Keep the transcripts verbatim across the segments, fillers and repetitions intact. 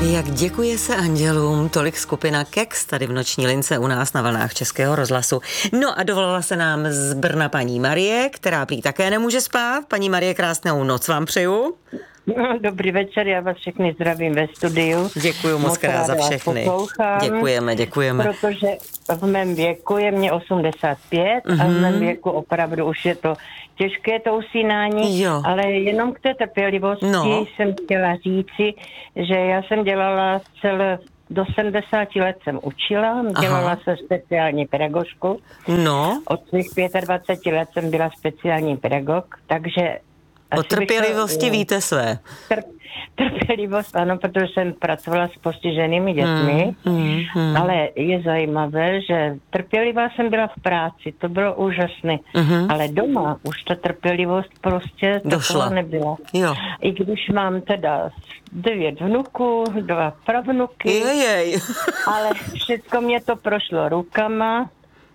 Jak děkuje se andělům, tolik skupina Kex tady v noční lince u nás na vlnách Českého rozhlasu. No a dovolala se nám z Brna paní Marie, která prý také nemůže spát. Paní Marie, krásnou noc vám přeju. No, dobrý večer, já vás všechny zdravím ve studiu. Děkuju moc krát za všechny. Děkujeme, děkujeme. Protože v mém věku je mě osmdesát pět mm-hmm. a v mém věku opravdu už je to těžké to usínání, jo. Ale jenom k té trpělivosti no. jsem chtěla říci, že já jsem dělala celé do sedmdesáti let jsem učila, dělala Aha. se speciální pedagožku. No. Od svých dvaceti pěti let jsem byla speciální pedagog, takže o trpělivosti to, víte své. Trp, trpělivost, ano, protože jsem pracovala s postiženými dětmi, hmm, hmm, hmm. ale je zajímavé, že trpělivá jsem byla v práci, to bylo úžasné, hmm. ale doma už ta trpělivost prostě taková nebyla. Jo. I když mám teda devět vnuků, dva pravnuky, Jejej. ale všechno mě to prošlo rukama.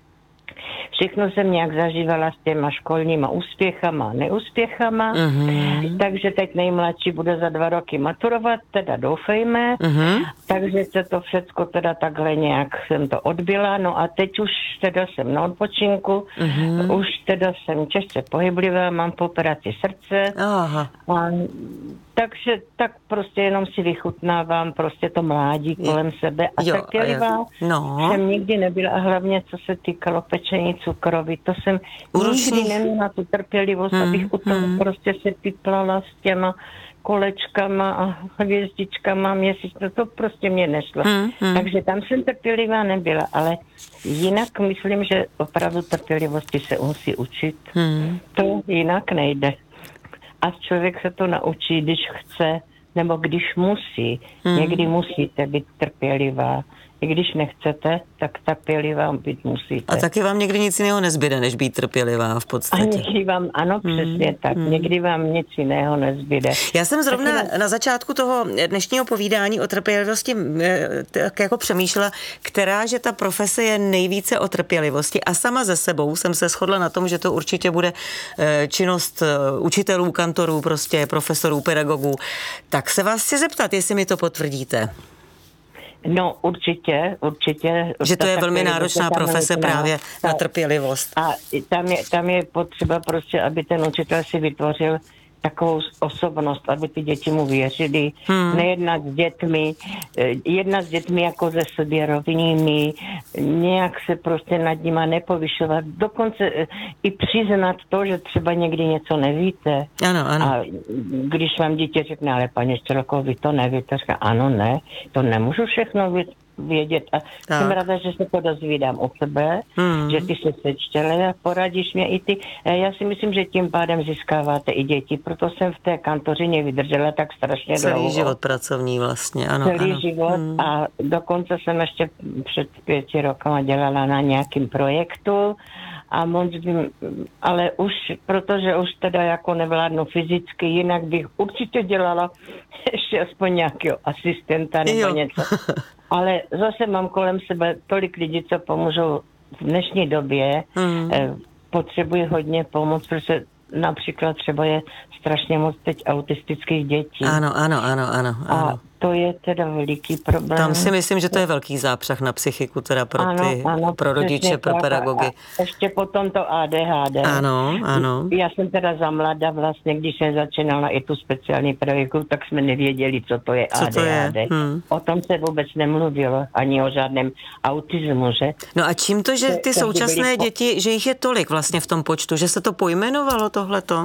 Všechno jsem nějak zažívala s těma školníma úspěchama a neúspěchama, mm-hmm. takže teď nejmladší bude za dva roky maturovat, teda doufejme, mm-hmm. takže se to všecko teda takhle nějak jsem to odbyla, no a teď už teda jsem na odpočinku, mm-hmm. už teda jsem těžce pohyblivá, mám po operaci srdce, Aha. a takže tak prostě jenom si vychutnávám prostě to mládí kolem sebe a jo, trpělivá no. jsem nikdy nebyla a hlavně co se týkalo pečení cukroví, to jsem Urušný. nikdy neměla tu trpělivost, hmm, abych u toho hmm. prostě se piplala s těma kolečkama a hvězdičkama, měsíc, to prostě mě nešlo. Hmm, hmm. Takže tam jsem trpělivá nebyla, ale jinak myslím, že opravdu trpělivosti se musí učit. Hmm. To jinak nejde. A člověk se to naučí, když chce, nebo když musí. Hmm. Někdy musíte být trpělivá. I když nechcete, tak trpělivá být musíte. A taky vám někdy nic jiného nezbyde, než být trpělivá v podstatě. A někdy vám, ano, přesně hmm. tak. Hmm. Někdy vám nic jiného nezbyde. Já jsem zrovna taky na začátku toho dnešního povídání o trpělivosti tak jako přemýšlela, která, že ta profese je nejvíce o trpělivosti a sama ze sebou jsem se shodla na tom, že to určitě bude činnost učitelů, kantorů, prostě profesorů, pedagogů. Tak se vás chci zeptat, jestli mi to potvrdíte. No určitě, určitě. Že to je velmi náročná profese právě ta, na trpělivost. A tam je, tam je potřeba prostě, aby ten učitel si vytvořil takovou osobnost, aby ty děti mu věřili, hmm. nejednat s dětmi, jednat s dětmi jako se sobě rovnými, nějak se prostě nad nima nepovyšovat, dokonce i přiznat to, že třeba někdy něco nevíte. Ano, ano. A když vám dítě řekne, ale paní Štělko, vy to nevíte, říká, ano, ne, to nemůžu všechno vědět. A tak. Jsem ráda, že se to dozvídám od sebe, hmm. že ty se sečtěle a poradíš mě i ty. Já si myslím, že tím pádem získáváte i děti, proto jsem v té kantořině vydržela tak strašně Celý dlouho. Celý život pracovní vlastně, ano. Celý ano. život hmm. a dokonce jsem ještě před pěti rokama dělala na nějakým projektu a moc bych, ale už, protože už teda jako nevládnu fyzicky, jinak bych určitě dělala ještě aspoň nějakého asistenta nebo jo. něco. Ale zase mám kolem sebe tolik lidí, co pomůžou v dnešní době. Mm. Eh, potřebuji hodně pomoc, protože například třeba je strašně moc teď autistických dětí. Ano, ano, ano, ano. ano. A to je teda veliký problém. Tam si myslím, že to je velký zápřah na psychiku, teda pro ano, ty, ano, pro rodiče, pro pedagogy. A ještě potom to A D H D. Ano, ano. Já jsem teda za mladá vlastně, když jsem začínala i tu speciální pedagogiku, tak jsme nevěděli, co to je co A D H D. To je? Hmm. O tom se vůbec nemluvilo, ani o žádném autismu, že? No a čím to, že ty to, současné byli... děti, že jich je tolik vlastně v tom počtu, že se to pojmenovalo tohleto?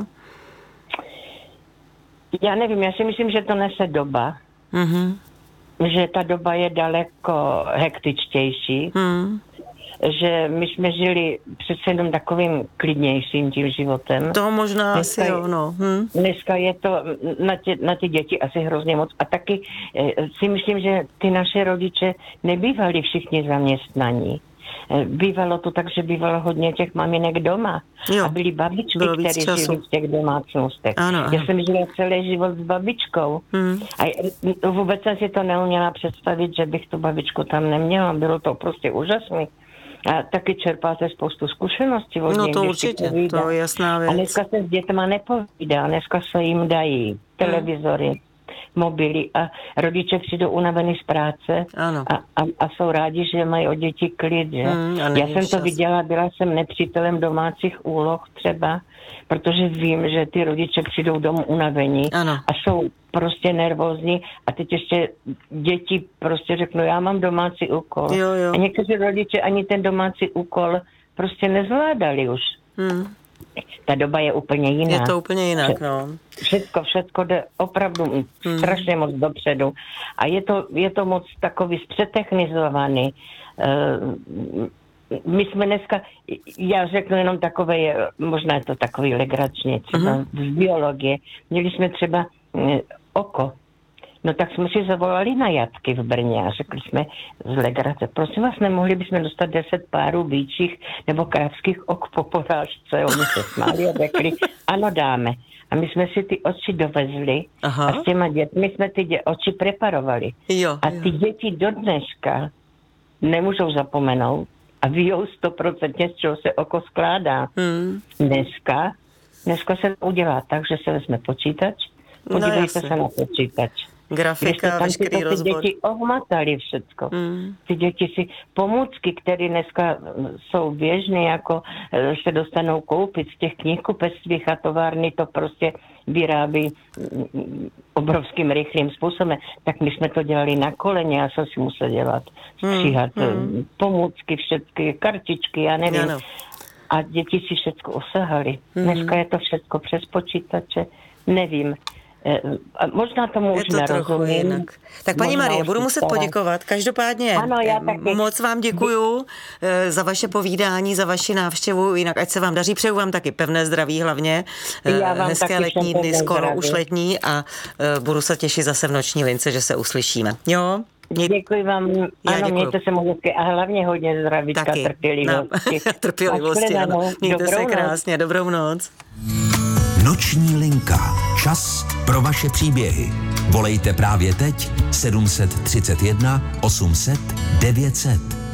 Já nevím, já si myslím, že to nese doba. Mm-hmm. Že ta doba je daleko hektičtější. Mm. Že my jsme žili přece jenom takovým klidnějším tím životem. To možná dneska asi jo, no. Hm. Dneska je to na, tě, na ty děti asi hrozně moc. A taky eh, si myslím, že ty naše rodiče nebývali všichni zaměstnaní. Bývalo to tak, že bývalo hodně těch maminek doma. Jo. A byly babičky, které žili v těch domácnostech. Ano, ano. Já jsem žila celý život s babičkou. Hmm. A vůbec jsem si to neuměla představit, že bych tu babičku tam neměla. Bylo to prostě úžasné. A taky čerpáte spoustu zkušeností. No to určitě, to je jasná věc. A dneska se s dětma nepovídá, dneska se jim dají televizory. mobily a rodiče přijdou unavený z práce ano. A, a, a jsou rádi, že mají o děti klid. Že? Hmm, Já jsem čas. to viděla, byla jsem nepřítelem domácích úloh třeba, protože vím, že ty rodiče přijdou domů unavení ano. a jsou prostě nervózní a teď ještě děti prostě řeknou, já mám domácí úkol. Jo, jo. A někteří rodiče ani ten domácí úkol prostě nezvládali už. Hmm. Ta doba je úplně jiná. Je to úplně jinak, no. Všechno, všechno jde opravdu hmm. strašně moc dopředu. A je to, je to moc takový zpřetechnizovaný. Uh, my jsme dneska, já řeknu jenom takové, možná je to takový legračně, třeba uh-huh. z biologie. Měli jsme třeba uh, oko. No tak jsme si zavolali na jatky v Brně a řekli jsme z legrace, prosím vás, nemohli bychom dostat deset párů býčích nebo kravských ok po porážce. Oni se smáli a řekli, ano dáme. A my jsme si ty oči dovezli Aha. a s těma dětmi jsme ty dě- oči preparovali. Jo, a ty jo. děti do dneška nemůžou zapomenout a víjou stoprocentně, z čeho se oko skládá. Hmm. Dneska, dneska se udělá tak, že se vezme počítač, podívejte no, se na počítač. Grafika, veškerý rozbor. Ty děti ohmatali všecko. Mm. Ty děti si pomůcky, které dneska jsou běžné, jako se dostanou koupit z těch knihkupectvích a továrny, to prostě vyrábí obrovským rychlým způsobem. Tak my jsme to dělali na koleně, já jsem si musel dělat, stříhat mm. pomůcky, všechny kartičky, já nevím. Ano. A děti si všecko osahali. Mm. Dneska je to všecko přes počítače, nevím. A možná tomu už nerozumím. Tak paní Marie, budu muset poděkovat. Každopádně ano, já taky. Moc vám děkuju za vaše povídání, za vaši návštěvu. Jinak ať se vám daří, přeju vám taky pevné zdraví hlavně. Hezké letní dny, skoro zdraví. Už letní a budu se těšit zase v noční lince, že se uslyšíme. Jo? Mě... Děkuji vám. Já ano, děkuju. Mějte se moc hezky a hlavně hodně zdravíčka, trpělivosti. No, trpělivosti, ano. Mějte dobrou se krásně, noc. Dobrou noc. Noční linka. Čas pro vaše příběhy. Volejte právě teď sedm set třicet jedna osm set devět set.